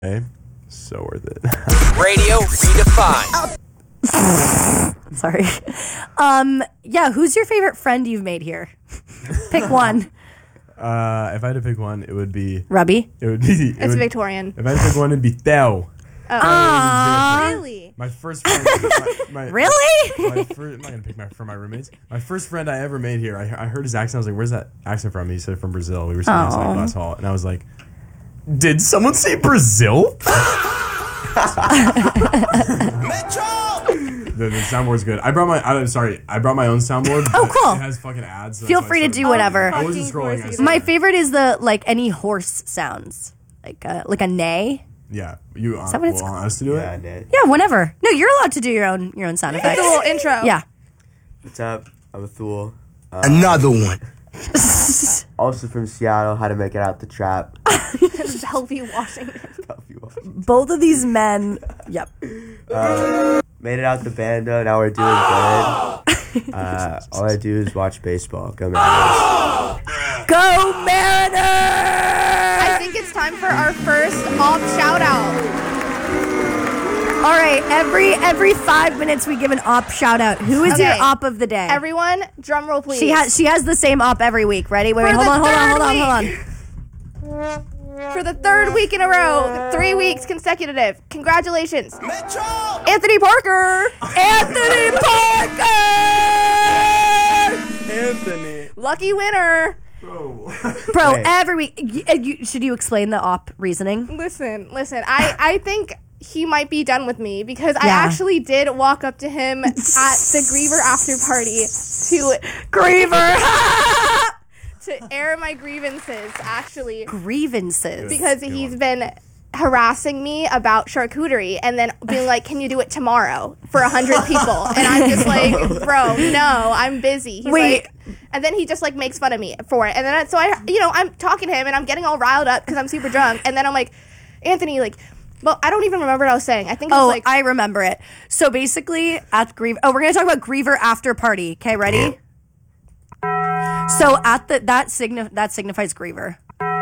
Hey, so worth it. Radio redefined. Sorry. Yeah, who's your favorite friend you've made here? Pick one. If I had to pick one, it would be... Robbie? It would be... It's Victorian. If I had to pick one, it'd be Theo. Really? My first friend... Really? I'm not going to pick from my roommates. My first friend I ever made here, I heard his accent. I was like, where's that accent from? He said from Brazil. We were sitting outside Glass Hall. And I was like, did someone say Brazil? The soundboard's good. I brought my own soundboard. Oh, cool. It has fucking ads. So Feel free to do whatever. I wasn't scrolling. I saw My it. favorite is the, like, any horse sounds. Like a neigh. Yeah. You that what it's want us to do it? Nick. Yeah, whenever. No, you're allowed to do your own sound It's effects. a little intro. Yeah. What's up? I'm Athul. Another one. Also from Seattle. How to make it out the trap. Bellevue, Washington. Both of these men. Yep. Made it out the bando. Now we're doing good. All I do is watch baseball. Go Mariners. Go Mariners! I think it's time for our first op shout out. All right, every 5 minutes we give an op shout out. Who is your Okay. op of the day? Everyone, drum roll please. She has the same op every week. Ready? Wait, For hold the on. third For the third week in a row, 3 weeks consecutive. Congratulations. Anthony Parker. Anthony Parker! Anthony. Lucky winner. Bro, Wait. every week. Should you explain the op reasoning? Listen. I think he might be done with me because I Yeah. actually did walk up to him at the Griever after party to air my grievances, actually. Grievances. Because he's been harassing me about charcuterie and then being like, can you do it tomorrow for 100 people? And I'm just like, bro, no, I'm busy. He's Wait. like, and then he just like makes fun of me for it. And then I'm talking to him and I'm getting all riled up because I'm super drunk. And then I'm like, Anthony, like, well, I don't even remember what I was saying. I think it was like, I remember it. So basically, at Griever... Oh, we're going to talk about Griever after party. Okay, ready? So at that signifies Griever.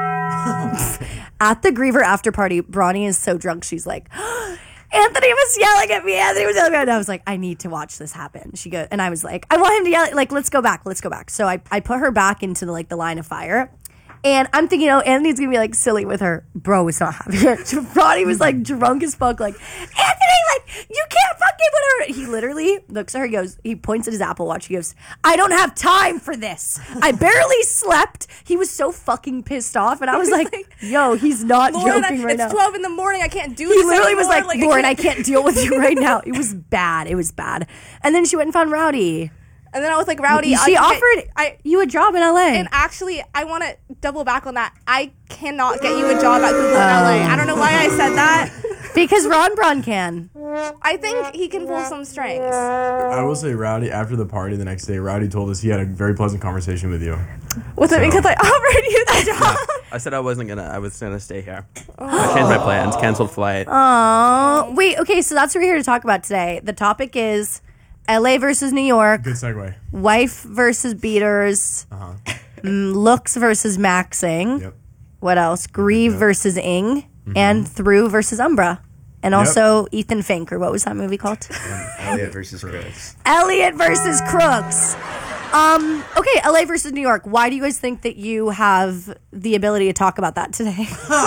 At the Griever after party, Bronny is so drunk, she's like, Anthony was yelling at me. And I was like, I need to watch this happen. She goes, and I was like, I want him to yell, like, let's go back. So I put her back into the line of fire. And I'm thinking, Anthony's gonna be like silly with her. Bro, it's not happening. Bronny was like drunk as fuck, like, Anthony, like, you can't fucking whatever. He literally looks at her, he points at his Apple Watch, he goes, I don't have time for this. I barely slept. He was so fucking pissed off, and I was like, yo, he's not Lauren, joking right now. it's 12 in the morning. I can't do He this literally was anymore. like, Lauren, I can't deal with you right now. It was bad. And then she went and found Rowdy. And then I was like, Rowdy, She offered you a job in LA. And actually, I want to double back on that. I cannot get you a job at Google in LA. I don't know why I said that. Because Ron Braun can. I think he can pull some strings. I will say, Rowdy, after the party the next day, Rowdy told us he had a very pleasant conversation with you. Was it because I offered you the job? I said I was gonna stay here. I changed my plans, canceled flight. Oh, wait, okay, so that's what we're here to talk about today. The topic is LA versus New York, Good segue. wife versus beaters, looks versus maxing. Yep. What else? Grieve versus Ing, and Through versus Umbra. And also Ethan Fink, or what was that movie called? Elliot versus Chris. Elliot versus Crooks. Okay, LA versus New York. Why do you guys think that you have the ability to talk about that today?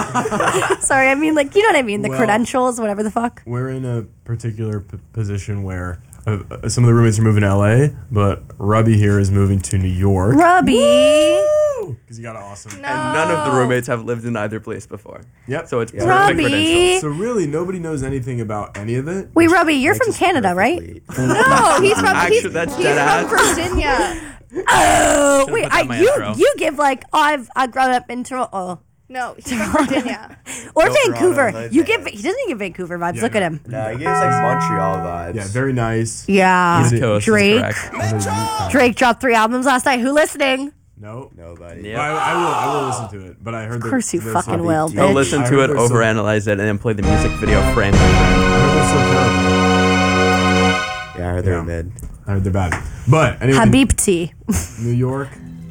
Sorry, I mean, like, you know what I mean? The Well, credentials, whatever the fuck. We're in a particular position where some of the roommates are moving to LA, but Robbie here is moving to New York. Robbie. Because he got an awesome. And none of the roommates have lived in either place before. Yep. So it's perfect Robbie. credentials. So really, nobody knows anything about any of it. Wait, Robbie, you're from Makes us Canada, right? perfectly- No, he's from Actually, that's he's dead from ass. Virginia. Oh, Should've wait, put that in my intro. you give like, I grown up in Toronto. No, he's from Virginia. Or No, Vancouver. Toronto, You no. give he doesn't give Vancouver vibes. Yeah, Look at no. him. No, he gives like Montreal vibes. Yeah, very nice. Yeah. East Coast is Drake. correct. Drake dropped 3 albums last night. Who listening? No. Nobody. Yeah. Well, I will listen to it, but I heard Of course you there's fucking some- will, Go bitch. listen I to heard it, there's some- overanalyze it, and then play the music video frame by I frame. heard there's some terrible. Yeah, I heard they're Yeah. mid. I heard they're bad. But anyway, Habibti. New York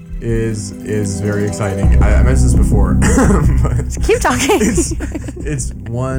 is very exciting. I mentioned this before, but Keep talking. it's one